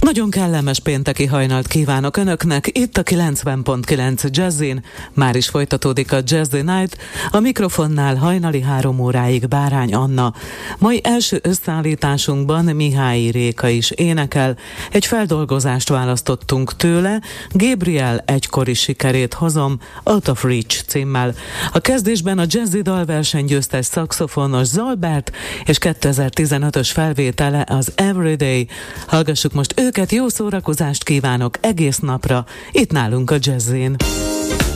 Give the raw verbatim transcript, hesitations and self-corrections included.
Nagyon kellemes pénteki hajnalt kívánok Önöknek, itt a kilencven pont kilenc Jazzin. Már is folytatódik a Jazzy Night, a mikrofonnál hajnali három óráig Bárány Anna. Mai első összeállításunkban Mihályi Réka is énekel, egy feldolgozást választottunk tőle, Gabriel egykori sikerét hozom, Out of Reach címmel. A kezdésben a Jazzy dalverseny győztes szaxofonos Zalbert, és kétezer-tizenötös felvétele az Everyday. Hallgassuk most őket, jó szórakozást kívánok egész napra, itt nálunk a Jazzin.